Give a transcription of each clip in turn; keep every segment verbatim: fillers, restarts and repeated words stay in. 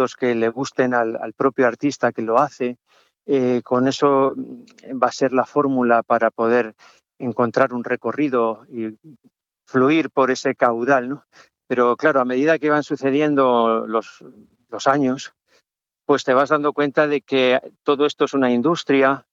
instrumentos que le gusten al, al propio artista que lo hace. Eh, con eso va a ser la fórmula para poder encontrar un recorrido y fluir por ese caudal, ¿no? Pero claro, a medida que van sucediendo los, los años, pues te vas dando cuenta de que todo esto es una industria,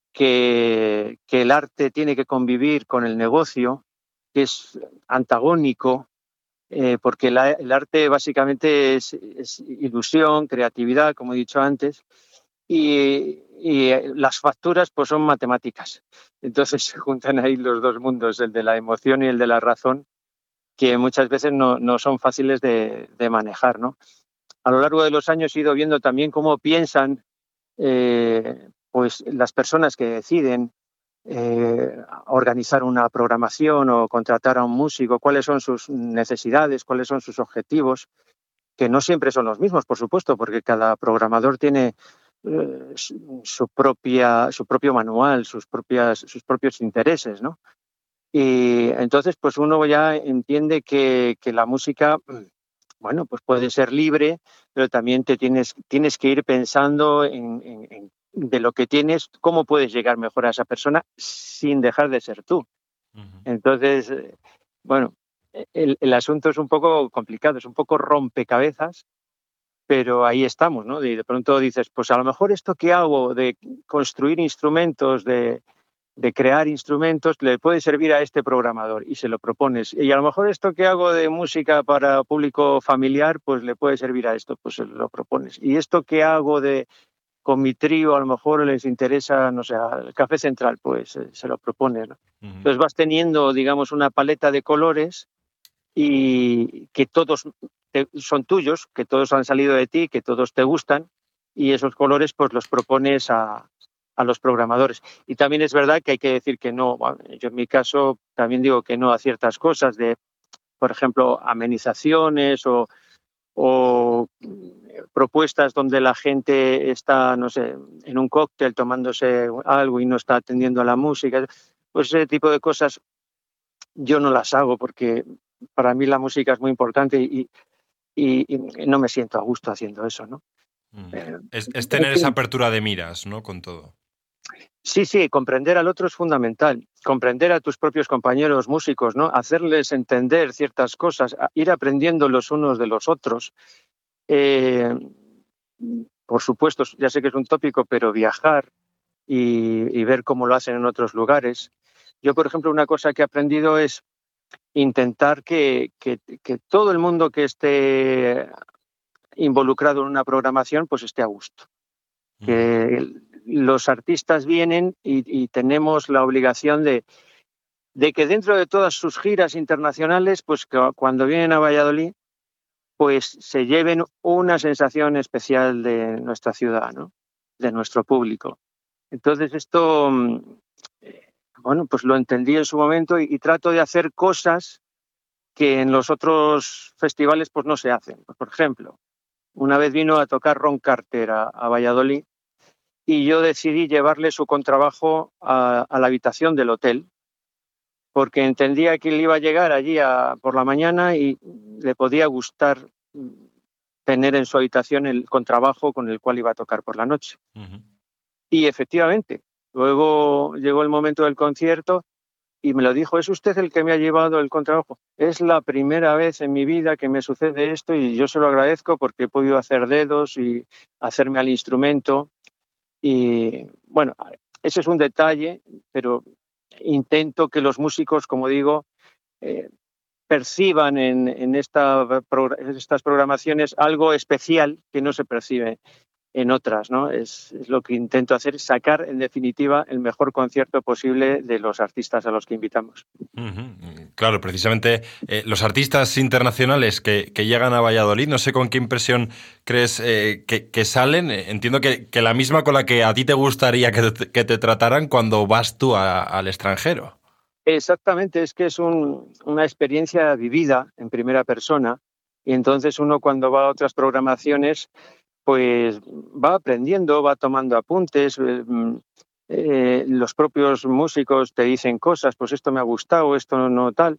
que, que el arte tiene que convivir con el negocio, que es antagónico, eh, porque la, el arte básicamente es, es ilusión, creatividad, como he dicho antes, y, y las facturas pues son matemáticas. Entonces se juntan ahí los dos mundos, el de la emoción y el de la razón, que muchas veces no, no son fáciles de, de manejar, ¿no? A lo largo de los años he ido viendo también cómo piensan eh, pues las personas que deciden eh, organizar una programación o contratar a un músico, cuáles son sus necesidades, cuáles son sus objetivos, que no siempre son los mismos, por supuesto, porque cada programador tiene eh, su, su propia, su propio manual, sus, propias, sus propios intereses, ¿no? Y entonces, pues uno ya entiende que, que la música, bueno, pues puede ser libre, pero también te tienes, tienes que ir pensando en, en, en de lo que tienes, cómo puedes llegar mejor a esa persona sin dejar de ser tú. Uh-huh. Entonces, eh, bueno, el, el asunto es un poco complicado, es un poco rompecabezas, pero ahí estamos, ¿no? Y de pronto dices, pues a lo mejor esto que hago de construir instrumentos, de de crear instrumentos le puede servir a este programador y se lo propones. Y a lo mejor esto que hago de música para público familiar, pues le puede servir a esto, pues se lo propones. Y esto que hago de con mi trío, a lo mejor les interesa, no sé, el Café Central, pues eh, se lo propones, ¿no? Uh-huh. Entonces vas teniendo, digamos, una paleta de colores y que todos te, son tuyos, que todos han salido de ti, que todos te gustan y esos colores pues los propones a, a los programadores. Y también es verdad que hay que decir que no, bueno, yo en mi caso también digo que no a ciertas cosas de, por ejemplo, amenizaciones o, o propuestas donde la gente está, no sé, en un cóctel tomándose algo y no está atendiendo a la música. Pues ese tipo de cosas yo no las hago porque para mí la música es muy importante y, y, y no me siento a gusto haciendo eso, ¿no? Mm. Eh, Es, es en tener esa fin. apertura de miras, ¿no? Con todo. Sí, sí, comprender al otro es fundamental. Comprender a tus propios compañeros músicos, ¿no? Hacerles entender ciertas cosas, ir aprendiendo los unos de los otros. Eh, por supuesto, ya sé que es un tópico, pero viajar y, y ver cómo lo hacen en otros lugares. Yo, por ejemplo, una cosa que he aprendido es intentar que, que, que todo el mundo que esté involucrado en una programación pues esté a gusto. Uh-huh. Que los artistas vienen y, y tenemos la obligación de, de que dentro de todas sus giras internacionales, pues que cuando vienen a Valladolid, pues se lleven una sensación especial de nuestra ciudad, ¿no? De nuestro público. Entonces esto, eh, bueno, pues lo entendí en su momento y, y trato de hacer cosas que en los otros festivales pues no se hacen. Pues, por ejemplo, una vez vino a tocar Ron Carter a, a Valladolid y yo decidí llevarle su contrabajo a, a la habitación del hotel porque entendía que él iba a llegar allí a, por la mañana y le podía gustar tener en su habitación el contrabajo con el cual iba a tocar por la noche. Uh-huh. Y efectivamente, luego llegó el momento del concierto y me lo dijo, ¿es usted el que me ha llevado el contrabajo? Es la primera vez en mi vida que me sucede esto y yo se lo agradezco porque he podido hacer dedos y hacerme al instrumento. Y bueno, ese es un detalle, pero intento que los músicos, como digo, eh, perciban en, en, esta, en estas programaciones algo especial que no se percibe en otras, ¿no? Es, es lo que intento hacer, sacar en definitiva el mejor concierto posible de los artistas a los que invitamos. Uh-huh. Claro, precisamente eh, los artistas internacionales que, que llegan a Valladolid, no sé con qué impresión crees eh, que, que salen. Entiendo que, que la misma con la que a ti te gustaría que te, que te trataran cuando vas tú a, al extranjero. Exactamente, es que es un, una experiencia vivida en primera persona y entonces uno cuando va a otras programaciones pues va aprendiendo, va tomando apuntes, eh, eh, los propios músicos te dicen cosas, pues esto me ha gustado, esto no tal,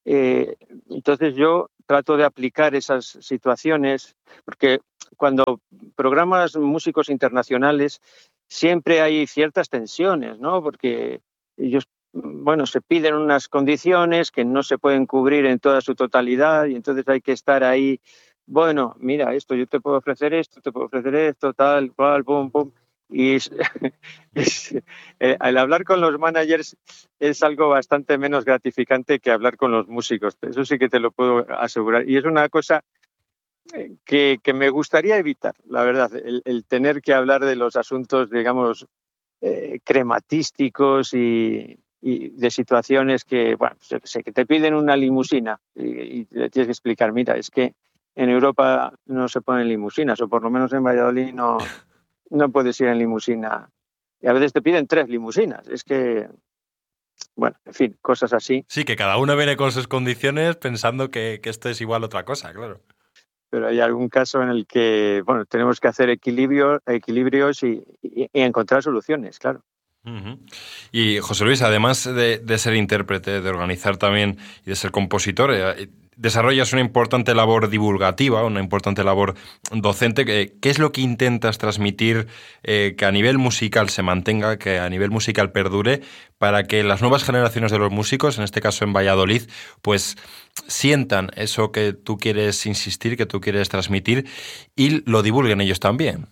Eh, entonces yo trato de aplicar esas situaciones, porque cuando programas músicos internacionales siempre hay ciertas tensiones, ¿no? Porque ellos, bueno, se piden unas condiciones que no se pueden cubrir en toda su totalidad y entonces hay que estar ahí, bueno, mira, esto, yo te puedo ofrecer esto, te puedo ofrecer esto, tal, cual, pum, pum. Y es, es, eh, al hablar con los managers es algo bastante menos gratificante que hablar con los músicos. Eso sí que te lo puedo asegurar. Y es una cosa que, que me gustaría evitar, la verdad, el, el tener que hablar de los asuntos, digamos, eh, crematísticos y, y de situaciones que, bueno, yo que sé, que te piden una limusina y, y le tienes que explicar, mira, es que en Europa no se ponen limusinas, o por lo menos en Valladolid no, no puedes ir en limusina. Y a veces te piden tres limusinas. Es que, bueno, en fin, cosas así. Sí, que cada uno viene con sus condiciones pensando que, que esto es igual otra cosa, claro. Pero hay algún caso en el que, bueno, tenemos que hacer equilibrio, equilibrios y, y, y encontrar soluciones, claro. Uh-huh. Y José Luis, además de, de ser intérprete, de organizar también y de ser compositor, eh, desarrollas una importante labor divulgativa, una importante labor docente. ¿Qué es lo que intentas transmitir eh, que a nivel musical se mantenga, que a nivel musical perdure, para que las nuevas generaciones de los músicos, en este caso en Valladolid, pues sientan eso que tú quieres insistir, que tú quieres transmitir y lo divulguen ellos también?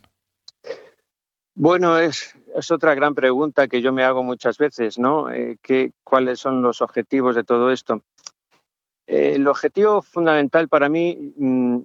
Bueno, es, es otra gran pregunta que yo me hago muchas veces, ¿no? Eh, ¿qué, ¿Cuáles son los objetivos de todo esto? Eh, el objetivo fundamental para mí mmm,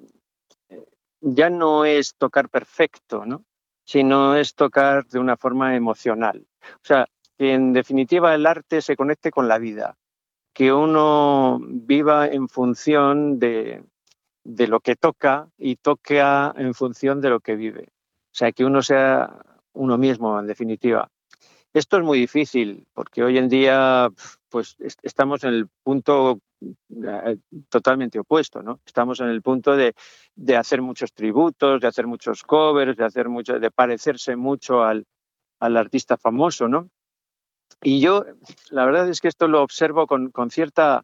ya no es tocar perfecto, ¿no? Sino es tocar de una forma emocional. O sea, que en definitiva el arte se conecte con la vida, que uno viva en función de, de lo que toca y toque en función de lo que vive. O sea, que uno sea uno mismo, en definitiva. Esto es muy difícil porque hoy en día pues, estamos en el punto totalmente opuesto, ¿no? Estamos en el punto de, de hacer muchos tributos, de hacer muchos covers, de, hacer mucho, de parecerse mucho al, al artista famoso, ¿no? Y yo, la verdad es que esto lo observo con, con cierta...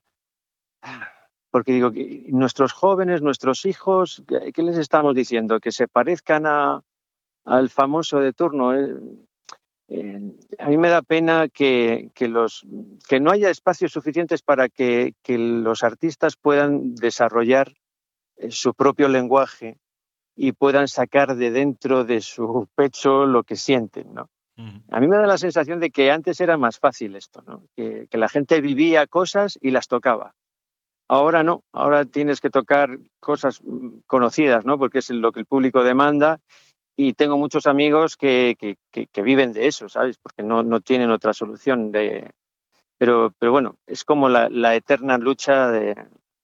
Porque digo, nuestros jóvenes, nuestros hijos, ¿qué les estamos diciendo? Que se parezcan a, al famoso de turno. ¿Eh? Eh, a mí me da pena que, que, los, que no haya espacios suficientes para que, que los artistas puedan desarrollar su propio lenguaje y puedan sacar de dentro de su pecho lo que sienten, ¿no? A mí me da la sensación de que antes era más fácil esto, ¿no? Que, que la gente vivía cosas y las tocaba. Ahora no, ahora tienes que tocar cosas conocidas, ¿no? Porque es lo que el público demanda y tengo muchos amigos que, que, que, que viven de eso, ¿sabes? Porque no, no tienen otra solución. De... Pero, pero bueno, es como la, la eterna lucha de,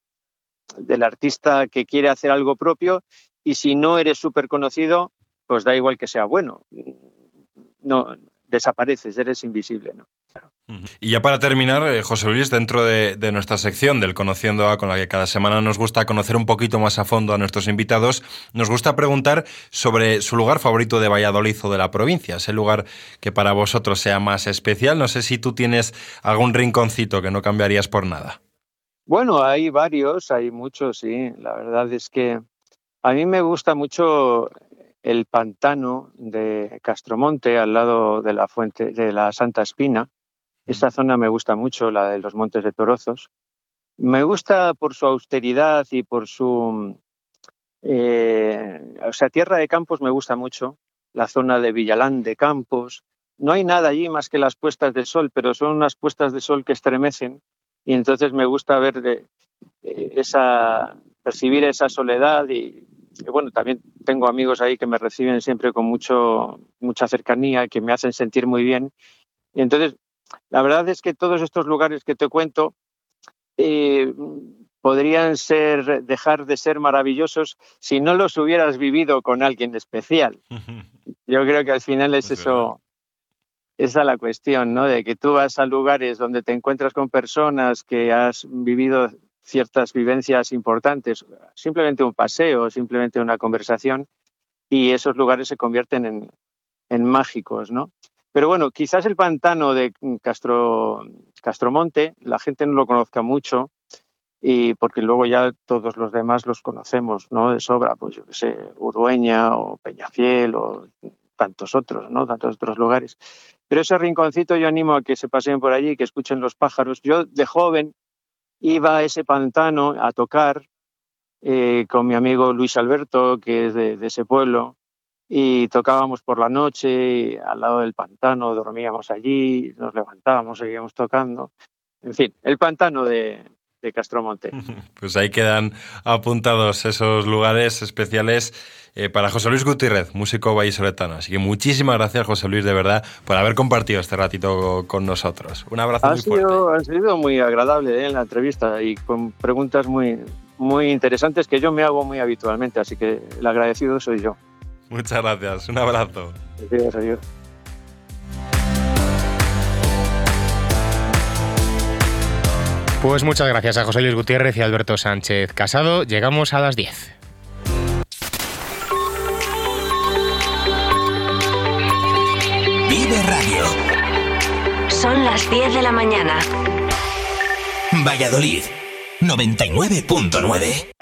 del artista que quiere hacer algo propio y si no eres súper conocido, pues da igual que sea bueno. No, desapareces, eres invisible, ¿no? Claro. Y ya para terminar, eh, José Luis, dentro de, de nuestra sección del Conociendo A, con la que cada semana nos gusta conocer un poquito más a fondo a nuestros invitados, nos gusta preguntar sobre su lugar favorito de Valladolid o de la provincia, ese lugar que para vosotros sea más especial. No sé si tú tienes algún rinconcito que no cambiarías por nada. Bueno, hay varios, hay muchos, sí. La verdad es que a mí me gusta mucho el pantano de Castromonte, al lado de la fuente de la Santa Espina. Esta zona me gusta mucho, la de los Montes de Torozos. Me gusta por su austeridad y por su... Eh, o sea, Tierra de Campos me gusta mucho, la zona de Villalán de Campos. No hay nada allí más que las puestas de sol, pero son unas puestas de sol que estremecen y entonces me gusta ver de, de esa, percibir esa soledad y, y bueno, también tengo amigos ahí que me reciben siempre con mucho, mucha cercanía, que me hacen sentir muy bien. Y entonces, la verdad es que todos estos lugares que te cuento eh, podrían ser, dejar de ser maravillosos si no los hubieras vivido con alguien especial. Yo creo que al final es, Es verdad. eso, esa la cuestión, ¿no? De que tú vas a lugares donde te encuentras con personas que has vivido ciertas vivencias importantes, simplemente un paseo, simplemente una conversación, y esos lugares se convierten en, en mágicos, ¿no? Pero bueno, quizás el pantano de Castro, Castromonte, la gente no lo conozca mucho, y porque luego ya todos los demás los conocemos, ¿no? De sobra, pues yo qué sé, Urueña o Peñafiel o tantos otros, ¿no? Tantos otros lugares. Pero ese rinconcito yo animo a que se paseen por allí, que escuchen los pájaros. Yo de joven iba a ese pantano a tocar eh, con mi amigo Luis Alberto, que es de, de ese pueblo, y tocábamos por la noche al lado del pantano, dormíamos allí, nos levantábamos, seguíamos tocando. En fin, el pantano de, de Castromonte. Pues ahí quedan apuntados esos lugares especiales eh, para José Luis Gutiérrez, músico vallisoletano. Así que muchísimas gracias, José Luis, de verdad, por haber compartido este ratito con nosotros. Un abrazo ha muy sido, fuerte. Ha sido muy agradable eh, la entrevista y con preguntas muy, muy interesantes que yo me hago muy habitualmente, así que el agradecido soy yo. Muchas gracias, un abrazo. Adiós, adiós. Pues muchas gracias a José Luis Gutiérrez y Alberto Sánchez Casado. Llegamos a las diez. Vive Radio. Son las diez de la mañana. Valladolid, noventa y nueve punto nueve.